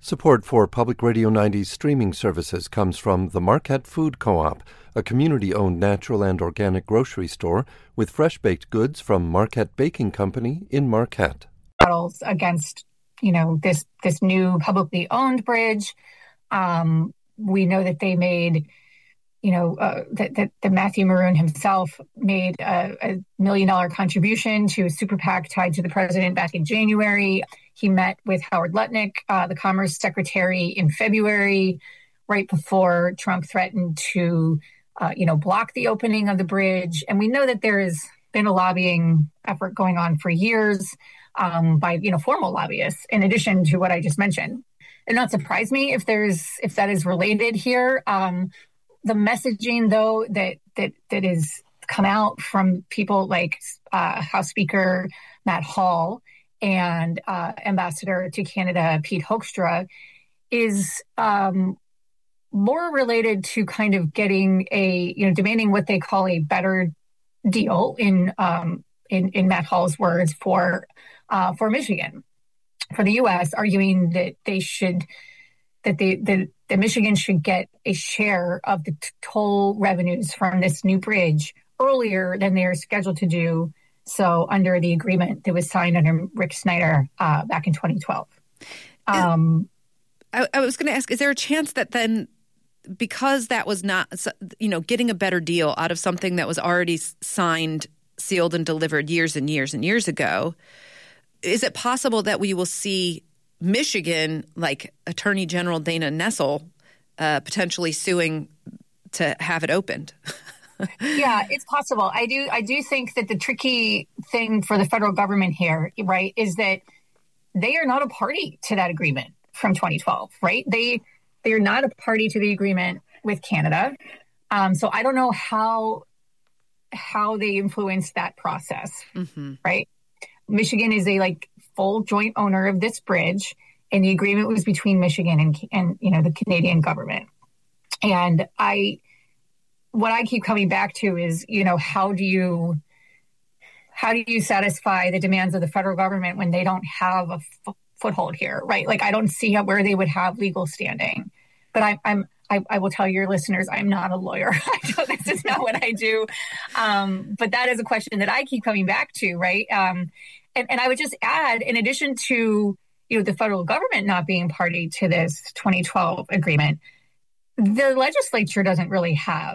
Support for Public Radio 90's streaming services comes from the Marquette Food Co-op, a community-owned natural and organic grocery store with fresh-baked goods from Marquette Baking Company in Marquette. Against, this new publicly owned bridge. We know that they made, that Matthew Maroon himself made a $1 million contribution to a super PAC tied to the president back in January. He met with Howard Lutnick, the Commerce Secretary, in February, right before Trump threatened to, block the opening of the bridge. And we know that there has been a lobbying effort going on for years by, formal lobbyists, in addition to what I just mentioned. It not surprise me if that is related here. The messaging, though, that is come out from people like House Speaker Matt Hall and Ambassador to Canada Pete Hoekstra is more related to kind of getting demanding what they call a better deal in Matt Hall's words for Michigan, for the U.S., arguing that that Michigan should get a share of the toll revenues from this new bridge earlier than they are scheduled to do so under the agreement that was signed under Rick Snyder back in 2012. I was going to ask, is there a chance that then, because that was not, getting a better deal out of something that was already signed, sealed, and delivered years and years and years ago, is it possible that we will see Michigan, like Attorney General Dana Nessel, potentially suing to have it opened? Yeah, it's possible. I do think that the tricky thing for the federal government here, right, is that they are not a party to that agreement from 2012, right? They are not a party to the agreement with Canada. So I don't know how they influence that process, right? Michigan is a full joint owner of this bridge, and the agreement was between Michigan and the Canadian government. And what I keep coming back to is, how do you satisfy the demands of the federal government when they don't have a foothold here, right? I don't see where they would have legal standing. But I will tell your listeners, I'm not a lawyer. This is not what I do. But that is a question that I keep coming back to, right? And I would just add, in addition to the federal government not being party to this 2012 agreement, the legislature doesn't really have,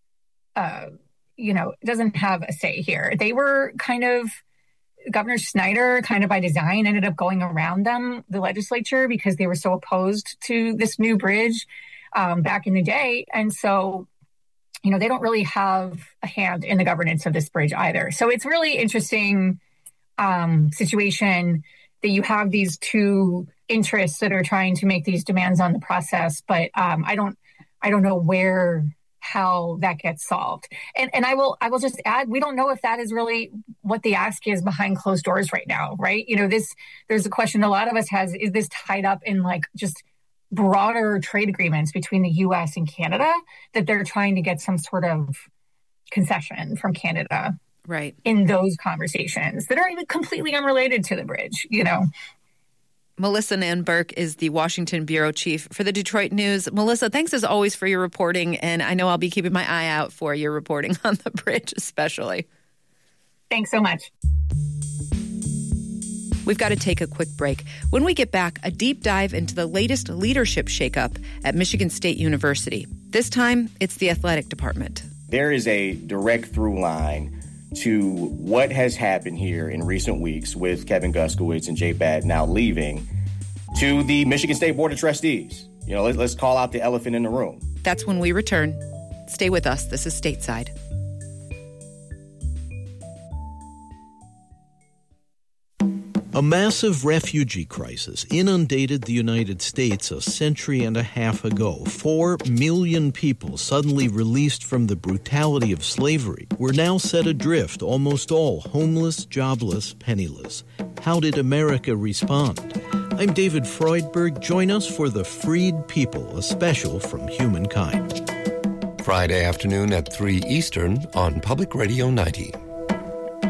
doesn't have a say here. They were Governor Snyder, by design, ended up going around the legislature, because they were so opposed to this new bridge back in the day. And so, they don't really have a hand in the governance of this bridge either. So it's really interesting situation that you have these two interests that are trying to make these demands on the process, but I don't know how that gets solved. And I will just add, we don't know if that is really what the ask is behind closed doors right now, right? There's a question a lot of us has, is this tied up in just broader trade agreements between the U.S. and Canada, that they're trying to get some sort of concession from Canada, right, in those conversations that are even completely unrelated to the bridge, Melissa Nan Burke is the Washington bureau chief for the Detroit News. Melissa, thanks as always for your reporting, and I know I'll be keeping my eye out for your reporting on the bridge especially. Thanks so much. We've got to take a quick break. When we get back, a deep dive into the latest leadership shakeup at Michigan State University. This time, it's the athletic department. There is a direct through line to what has happened here in recent weeks with Kevin Guskiewicz and Jay Batt now leaving, to the Michigan State Board of Trustees. Let's call out the elephant in the room. That's when we return. Stay with us. This is Stateside. A massive refugee crisis inundated the United States a century and a half ago. 4 million people suddenly released from the brutality of slavery were now set adrift, almost all homeless, jobless, penniless. How did America respond? I'm David Freudberg. Join us for The Freed People, a special from Humankind. Friday afternoon at 3 Eastern on Public Radio 90.